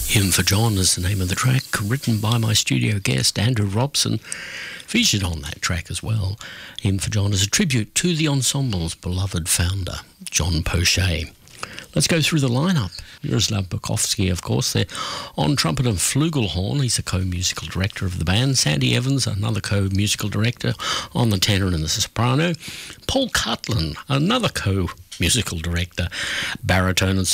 Hymn for John is the name of the track, written by my studio guest, Andrew Robson, featured on that track as well. Hymn for John is a tribute to the ensemble's beloved founder, John Pochet. Let's go through the lineup. Jaroslav Bukovsky, of course, there on trumpet and flugelhorn. He's a co-musical director of the band. Sandy Evans, another co-musical director on the tenor and the soprano. Paul Cutland, another co-musical director, baritone and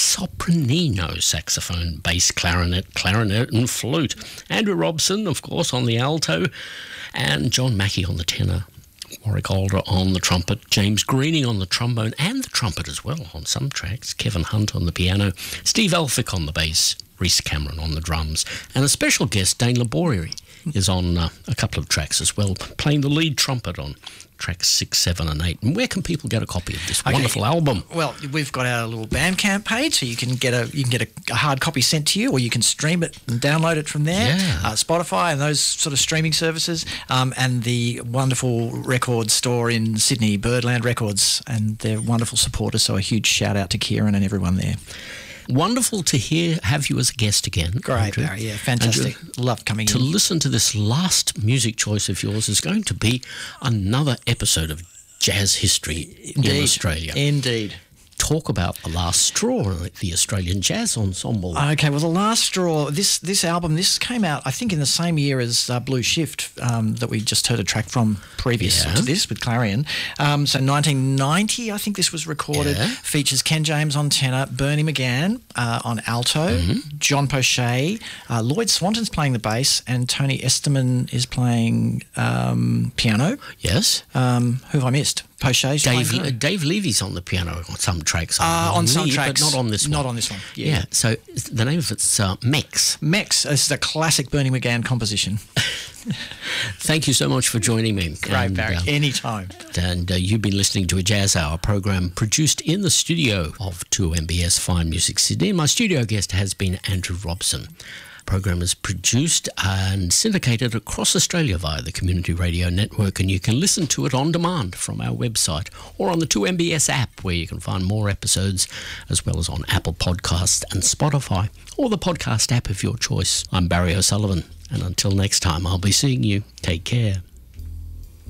sopranino, saxophone, bass, clarinet and flute. Andrew Robson, of course, on the alto, and John Mackey on the tenor. Warwick Alder on the trumpet, James Greening on the trombone and the trumpet as well on some tracks, Kevin Hunt on the piano, Steve Elphick on the bass, Rhys Cameron on the drums, and a special guest, Dane Laborie, is on a couple of tracks as well, playing the lead trumpet on tracks 6, 7 and 8. And where can people get a copy of this wonderful album? Well, we've got our little Bandcamp page, so you can get a hard copy sent to you, or you can stream it and download it from there. Yeah. Spotify and those sort of streaming services, and the wonderful record store in Sydney, Birdland Records, and they're wonderful supporters, so a huge shout out to Kieran and everyone there. Wonderful to have you as a guest again. Great, Andrew. Barry, yeah, fantastic. Loved coming in. To listen to this last music choice of yours is going to be another episode of jazz history in Australia. Indeed. Talk about the last straw, the Australian Jazz Ensemble. Okay, well, the last straw, this album, this came out, I think, in the same year as Blue Shift that we just heard a track from previous to this with Clarion. So 1990, I think this was recorded. Yeah. Features Ken James on tenor, Bernie McGann on alto, John Pochet, Lloyd Swanton's playing the bass, and Tony Esterman is playing piano. Yes. Who have I missed? Pochet's Dave Levy's on the piano on some tracks. On some tracks. But not on this one. Not on this one. Yeah. So the name of it's Mex. Mex. This is a classic Bernie McGann composition. Thank you so much for joining me. Great, Barry. Anytime. And you've been listening to a Jazz Hour program produced in the studio of 2MBS Fine Music Sydney. My studio guest has been Andrew Robson. The program is produced and syndicated across Australia via the Community Radio Network, and you can listen to it on demand from our website or on the 2MBS app, where you can find more episodes, as well as on Apple Podcasts and Spotify, or the podcast app of your choice. I'm Barry O'Sullivan, and until next time, I'll be seeing you. Take care.